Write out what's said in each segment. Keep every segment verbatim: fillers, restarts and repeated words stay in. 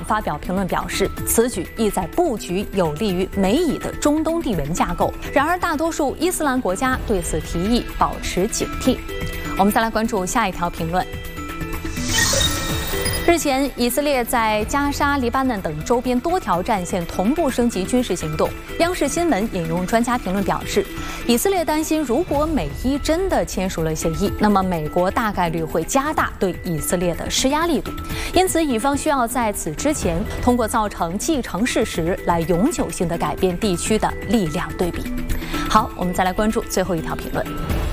发表评论表示，此举意在布局有利于美以的中东地缘架构。然而，大多数伊斯兰国家对此提议保持警惕。我们再来关注下一条评论。日前，以色列在加沙、黎巴嫩等周边多条战线同步升级军事行动。央视新闻引用专家评论表示，以色列担心，如果美伊真的签署了协议，那么美国大概率会加大对以色列的施压力度。因此，以方需要在此之前，通过造成既成事实来永久性的改变地区的力量对比。好，我们再来关注最后一条评论。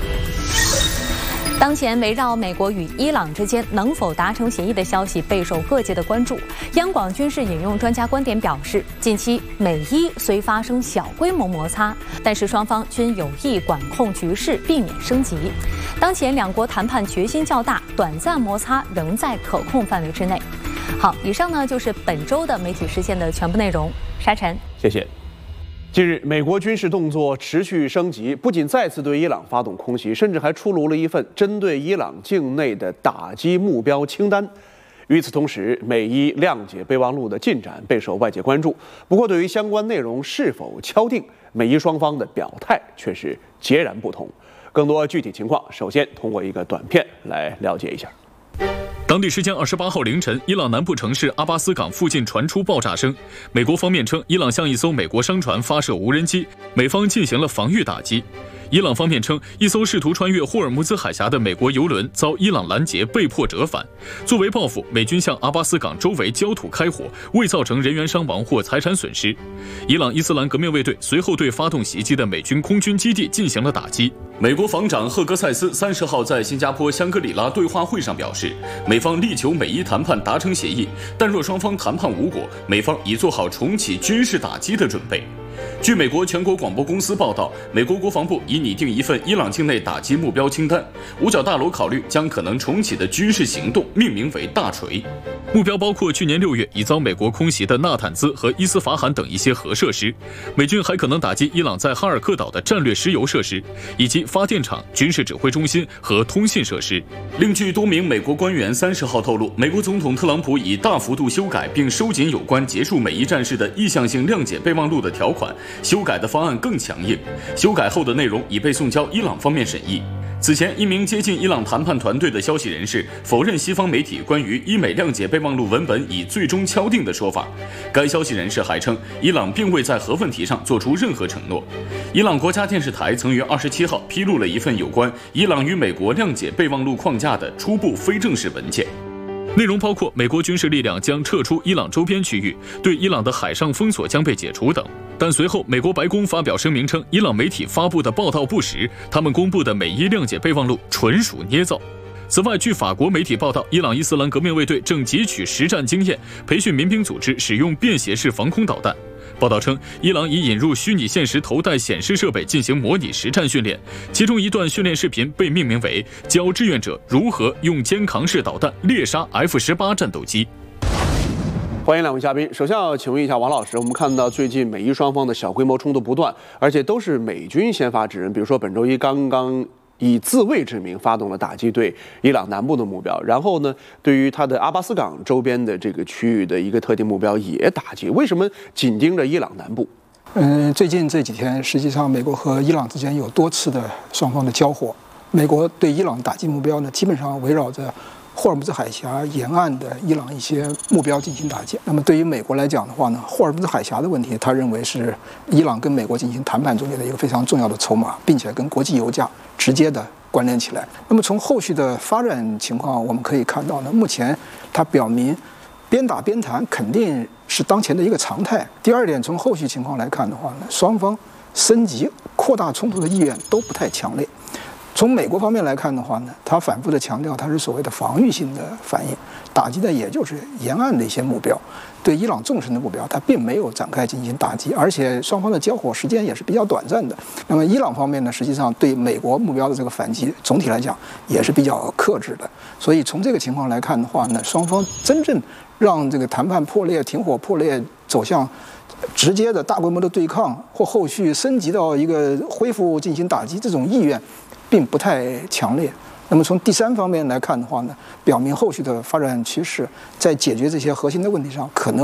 当前围绕美国与伊朗之间能否达成协议的消息备受各界的关注。央广军事引用专家观点表示，近期美伊虽发生小规模摩擦，但是双方均有意管控局势，避免升级。当前两国谈判决心较大，短暂摩擦仍在可控范围之内。好，以上呢就是本周的媒体视线的全部内容。沙尘， 谢谢。近日，美国军事动作持续升级，不仅再次对伊朗发动空袭，甚至还出炉了一份针对伊朗境内的打击目标清单。与此同时，美伊谅解备忘录的进展备受外界关注。不过，对于相关内容是否敲定，美伊双方的表态却是截然不同。更多具体情况，首先通过一个短片来了解一下。 当地时间二十八号凌晨，伊朗南部城市阿巴斯港附近传出爆炸声。美国方面称，伊朗向一艘美国商船发射无人机，美方进行了防御打击。伊朗方面称，一艘试图穿越霍尔木兹海峡的美国油轮遭伊朗拦截，被迫折返。作为报复，美军向阿巴斯港周围焦土开火，未造成人员伤亡或财产损失。伊朗伊斯兰革命卫队随后对发动袭击的美军空军基地进行了打击。美国防长赫格塞斯三十号在新加坡香格里拉对话会上表示，美方力求美伊谈判达成协议，但若双方谈判无果，美方已做好重启军事打击的准备。据美国全国广播公司报道，美国国防部已拟定一份伊朗境内打击目标清单。五角大楼考虑将可能重启的军事行动命名为大锤，目标包括去年六月已遭美国空袭的纳坦兹和伊斯法罕等一些核设施。美军还可能打击伊朗在哈尔克岛的战略石油设施，以及发电厂、军事指挥中心和通信设施。另据多名美国官员三十号透露，美国总统特朗普已大幅度修改并收紧有关结束美伊战事的意向性谅解备忘录的条款。修改的方案更强硬，修改后的内容已被送交伊朗方面审议。此前，一名接近伊朗谈判团队的消息人士否认西方媒体关于伊美谅解备忘录文本已最终敲定的说法。该消息人士还称，伊朗并未在核问题上做出任何承诺。伊朗国家电视台曾于二十七号披露了一份有关伊朗与美国谅解备忘录框架的初步非正式文件。内容包括美国军事力量将撤出伊朗周边区域，对伊朗的海上封锁将被解除等。但随后，美国白宫发表声明称，伊朗媒体发布的报道不实，他们公布的美伊谅解备忘录纯属捏造。此外，据法国媒体报道，伊朗伊斯兰革命卫队正汲取实战经验，培训民兵组织使用便携式防空导弹。报道称，伊朗已引入虚拟现实头戴显示设备进行模拟实战训练，其中一段训练视频被命名为“教志愿者如何用肩扛式导弹猎杀 F 十八 战斗机”。 欢迎两位嘉宾。首先要请问一下王老师，我们看到最近美伊双方的小规模冲突不断，而且都是美军先发制人。比如说本周一刚刚以自卫之名发动了打击对伊朗南部的目标，然后呢，对于它的阿巴斯港周边的这个区域的一个特定目标也打击。为什么紧盯着伊朗南部？ 嗯，最近这几天，实际上美国和伊朗之间有多次的双方的交火。美国对伊朗打击目标呢，基本上围绕着霍尔木兹海峡沿岸的伊朗一些目标进行打击。那么对于美国来讲的话呢，霍尔木兹海峡的问题，他认为是伊朗跟美国进行谈判中间的一个非常重要的筹码，并且跟国际油价直接的关联起来。那么从后续的发展情况，我们可以看到呢，目前它表明边打边谈肯定是当前的一个常态。第二点，从后续情况来看的话呢，双方升级扩大冲突的意愿都不太强烈。从美国方面来看的话呢，他反复的强调它是所谓的防御性的反应，打击的也就是沿岸的一些目标，对伊朗纵深的目标，它并没有展开进行打击，而且双方的交火时间也是比较短暂的。那么伊朗方面呢，实际上对美国目标的这个反击，总体来讲也是比较克制的。所以从这个情况来看的话呢，双方真正让这个谈判破裂、停火破裂走向直接的大规模的对抗，或后续升级到一个恢复进行打击，这种意愿并不太强烈。那么从第三方面来看的话呢，表明后续的发展趋势在解决这些核心的问题上，可能